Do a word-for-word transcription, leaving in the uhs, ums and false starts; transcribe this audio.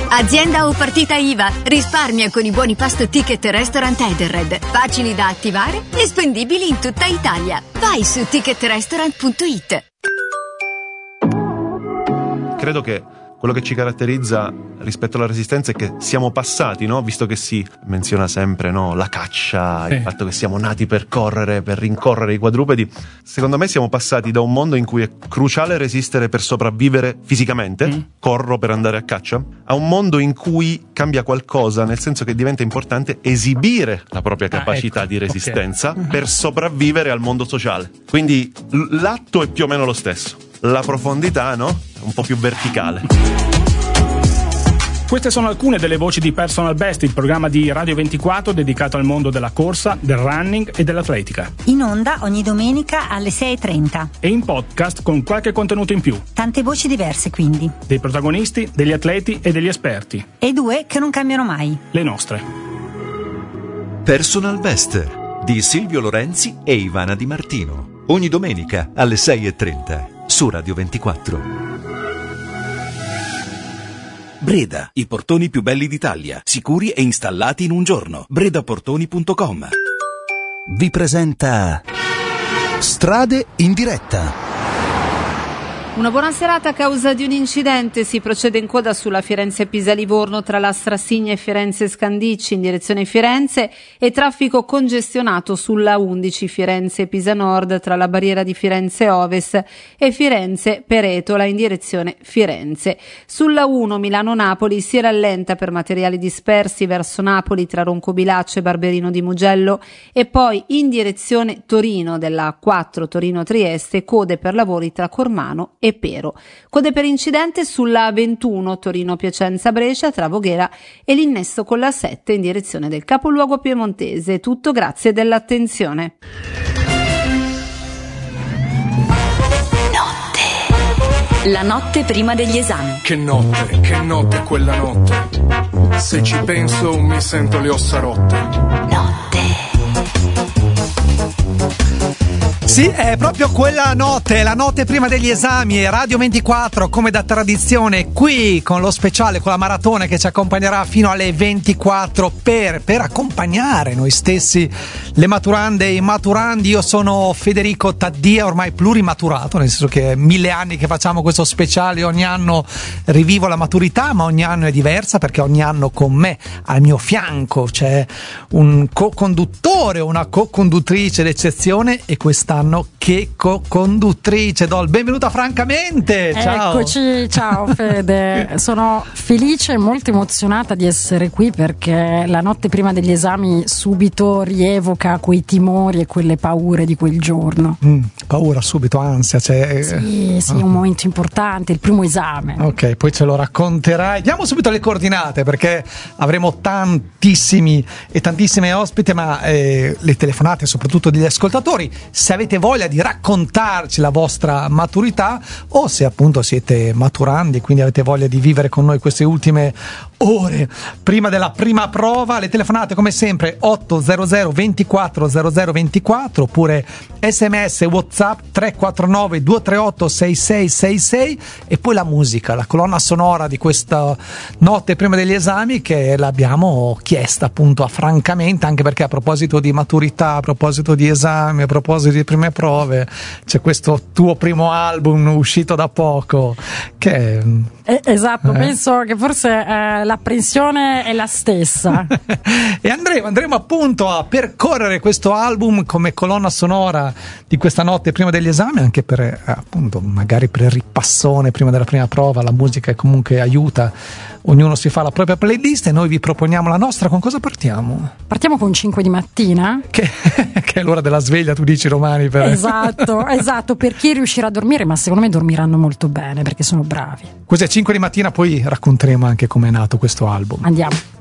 Azienda o partita I V A, risparmia con i buoni pasto Ticket Restaurant Edenred, facili da attivare e spendibili in tutta Italia. Vai su ticket restaurant punto it. Credo che quello che ci caratterizza rispetto alla Resistenza è che siamo passati, no? Visto che si menziona sempre, no? La caccia, sì. Il fatto che siamo nati per correre, per rincorrere i quadrupedi. Secondo me siamo passati da un mondo in cui è cruciale resistere per sopravvivere fisicamente, mm. corro per andare a caccia, a un mondo in cui cambia qualcosa, nel senso che diventa importante esibire la propria capacità ah, ecco. di resistenza okay. per sopravvivere al mondo sociale. Quindi l'atto è più o meno lo stesso. La profondità, no? Un po' più verticale. Queste sono alcune delle voci di Personal Best, il programma di Radio ventiquattro dedicato al mondo della corsa, del running e dell'atletica. In onda ogni domenica alle sei e trenta. E in podcast con qualche contenuto in più. Tante voci diverse quindi. Dei protagonisti, degli atleti e degli esperti. E due che non cambiano mai. Le nostre. Personal Best di Silvio Lorenzi e Ivana Di Martino. Ogni domenica alle sei e trenta. Su Radio ventiquattro. Breda, i portoni più belli d'Italia, sicuri e installati in un giorno. breda portoni punto com vi presenta Strade in diretta. Una buona serata. A causa di un incidente si procede in coda sulla Firenze-Pisa-Livorno tra la Strassigna e Firenze-Scandicci in direzione Firenze e traffico congestionato sulla undici Firenze-Pisa Nord tra la barriera di Firenze Ovest e Firenze-Peretola in direzione Firenze. Sulla uno Milano-Napoli si rallenta per materiali dispersi verso Napoli tra Roncobilaccio e Barberino di Mugello e poi in direzione Torino della A quattro Torino-Trieste, code per lavori tra Cormano e Pero. Code per incidente sulla ventuno Torino-Piacenza-Brescia tra Voghera e l'innesto con la sette in direzione del capoluogo piemontese. Tutto grazie dell'attenzione. Notte. La notte prima degli esami. Che notte, che notte quella notte. Se ci penso mi sento le ossa rotte. Notte. Sì, è proprio quella notte, la notte prima degli esami, e Radio ventiquattro come da tradizione qui con lo speciale, con la maratona che ci accompagnerà fino alle ventiquattro per, per accompagnare noi stessi, le maturande e i maturandi. Io sono Federico Taddia, ormai plurimaturato, nel senso che è mille anni che facciamo questo speciale, ogni anno rivivo la maturità, ma ogni anno è diversa perché ogni anno con me, al mio fianco, c'è un co-conduttore o una co-conduttrice d'eccezione, e quest'anno che co-conduttrice do il benvenuto a Francamente. Ciao. Eccoci, ciao Fede. Sono felice e molto emozionata di essere qui perché la notte prima degli esami subito rievoca quei timori e quelle paure di quel giorno. Mm, paura subito, ansia, cioè... Sì, sì, è un momento importante, il primo esame. Ok, poi ce lo racconterai. Diamo subito le coordinate perché avremo tantissimi e tantissime ospiti, ma eh, le telefonate soprattutto degli ascoltatori, se avete voglia di raccontarci la vostra maturità o se appunto siete maturandi e quindi avete voglia di vivere con noi queste ultime ore prima della prima prova, le telefonate come sempre otto zero zero ventiquattro zero zero ventiquattro oppure sms WhatsApp tre quattro nove due tre otto sei sei sei sei, e poi la musica, la colonna sonora di questa notte prima degli esami che l'abbiamo chiesta appunto a Francamente, anche perché a proposito di maturità, a proposito di esami, a proposito di prime prove, c'è questo tuo primo album uscito da poco che eh, esatto, eh? penso che forse eh, l'apprensione è la stessa. E andremo, andremo appunto a percorrere questo album come colonna sonora di questa notte prima degli esami, anche per eh, appunto magari per il ripassone prima della prima prova. La musica comunque aiuta, ognuno si fa la propria playlist e noi vi proponiamo la nostra. Con cosa partiamo? Partiamo con cinque di mattina, che, che è l'ora della sveglia, tu dici, Romani, per... esatto, esatto, per chi riuscirà a dormire, ma secondo me dormiranno molto bene perché sono bravi. Cos'è cinque di mattina, poi racconteremo anche come è nato questo album. Andiamo.